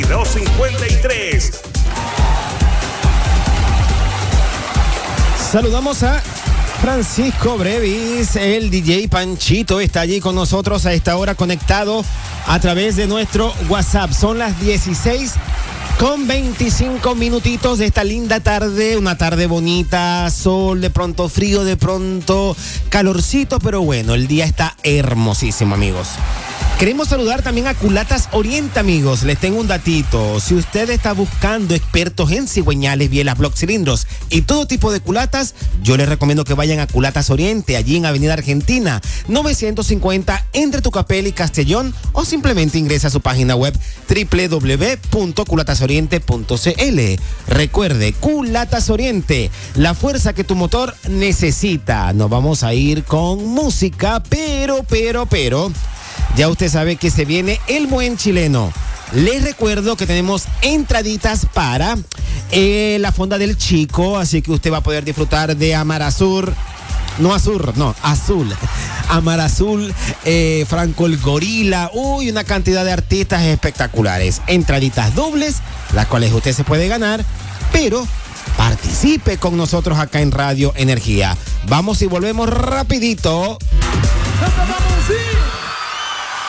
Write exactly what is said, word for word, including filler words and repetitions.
dos cincuenta y tres. Saludamos a Francisco Brevis, el D J Panchito está allí con nosotros a esta hora conectado a través de nuestro WhatsApp. Son las dieciséis con veinticinco minutitos de esta linda tarde, una tarde bonita, sol, de pronto frío, de pronto calorcito, pero bueno, el día está hermosísimo, amigos. Queremos saludar también a Culatas Oriente, amigos. Les tengo un datito. Si usted está buscando expertos en cigüeñales, bielas, block cilindros y todo tipo de culatas, yo les recomiendo que vayan a Culatas Oriente, allí en Avenida Argentina, novecientos cincuenta, entre Tucapel y Castellón, o simplemente ingresa a su página web doble u doble u doble u punto culatas oriente punto c l. Recuerde, Culatas Oriente, la fuerza que tu motor necesita. Nos vamos a ir con música, pero, pero, pero... ya usted sabe que se viene el buen chileno. Les recuerdo que tenemos entraditas para eh, la Fonda del Chico, así que usted va a poder disfrutar de Amar Azul, no Azul, no, Azul, Amar Azul, eh, Franco el Gorila, uy, una cantidad de artistas espectaculares. Entraditas dobles, las cuales usted se puede ganar, pero participe con nosotros acá en Radio Energía. Vamos y volvemos rapidito. ¡Nos vamos!